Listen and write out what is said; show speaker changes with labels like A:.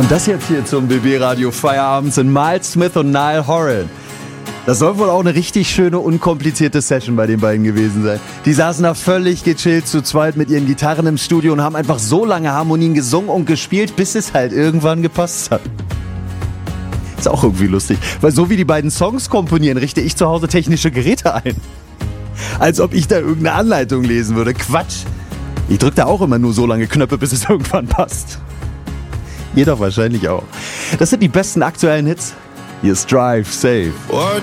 A: Und das jetzt hier zum BB-Radio Feierabend sind Miles Smith und Niall Horan. Das soll wohl auch eine richtig schöne, unkomplizierte Session bei den beiden gewesen sein. Die saßen da völlig gechillt zu zweit mit ihren Gitarren im Studio und haben einfach so lange Harmonien gesungen und gespielt, bis es halt irgendwann gepasst hat. Ist auch irgendwie lustig, weil so wie die beiden Songs komponieren, richte ich zu Hause technische Geräte ein. Als ob ich da irgendeine Anleitung lesen würde. Quatsch. Ich drücke da auch immer nur so lange Knöpfe, bis es irgendwann passt. Ihr doch wahrscheinlich auch. Das sind die besten aktuellen Hits. Hier ist Drive Safe.